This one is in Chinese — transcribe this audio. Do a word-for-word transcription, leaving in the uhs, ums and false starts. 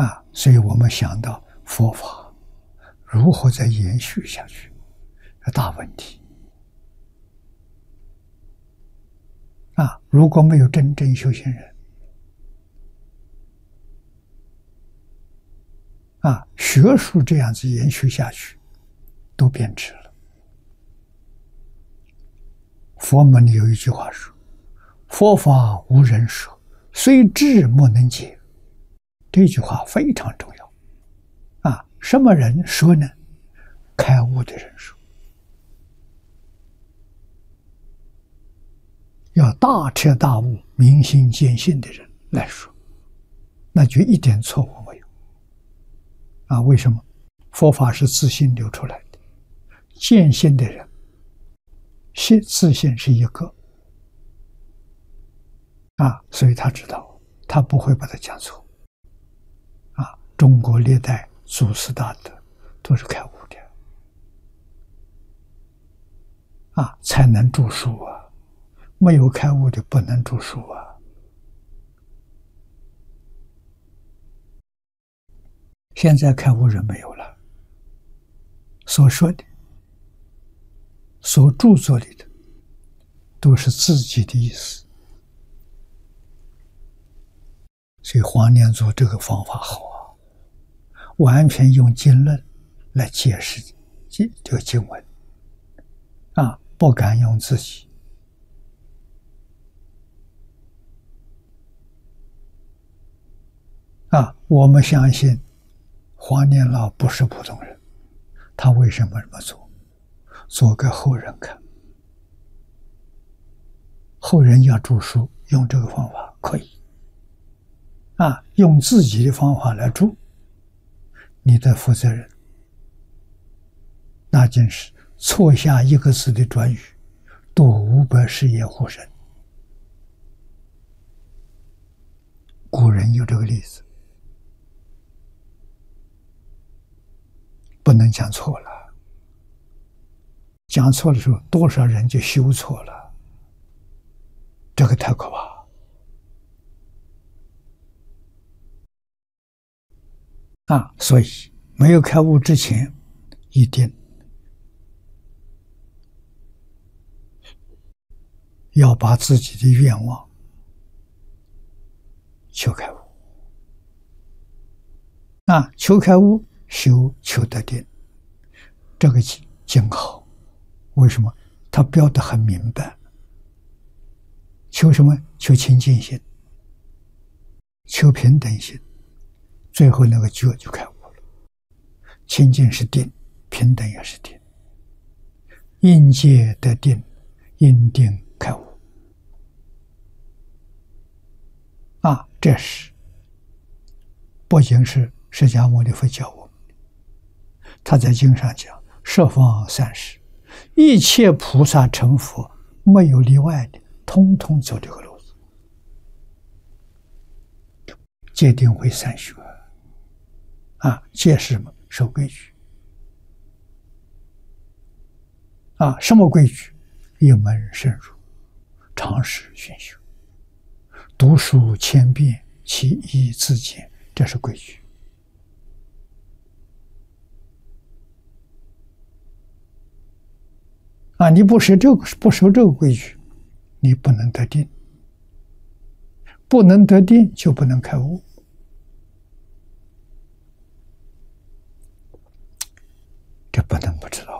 啊，所以我们想到佛法如何再延续下去，是大问题啊！如果没有真正修行人啊，学术这样子延续下去，都变质了。佛门里有一句话说：“佛法无人说，虽智莫能解。”这句话非常重要啊！什么人说呢？开悟的人说，要大彻大悟、明心见性的人来说，那就一点错误没有啊！为什么？佛法是自信流出来的，见性的人，信自信是一个啊，所以他知道，他不会把它讲错。中国历代祖师大德都是开悟的啊，才能著书啊，没有开悟的不能著书啊。现在开悟人没有了，所说的、所著作里的都是自己的意思，所以黄念祖这个方法好啊。完全用经论来解释这个经文啊，不敢用自己啊。我们相信黄念老不是普通人，他为什么这么做？做给后人看，后人要著书，用这个方法可以啊，用自己的方法来著。你的负责人，那真是错下一个字的转语，多五百世业护身。古人有这个例子，不能讲错了。讲错的时候，多少人就修错了，这个太可怕。啊，所以没有开悟之前，一定要把自己的愿望求开悟。啊，求开悟，修求得定，这个经好。为什么？他标得很明白。求什么？求清净心，求平等心。最后那个觉就开悟了，清净是定，平等也是定，应界得定，应定开悟啊！这是不仅是释迦牟尼佛教我们，他在经上讲：十方三世，一切菩萨成佛，没有例外的，通通走这个路子，戒定慧三学。啊，戒是什么？守规矩。啊，什么规矩？一门深入，常识熏修，读书千遍，其义自见，这是规矩。啊，你不守这个，不守这个规矩，你不能得定，不能得定就不能开悟。这不能不知道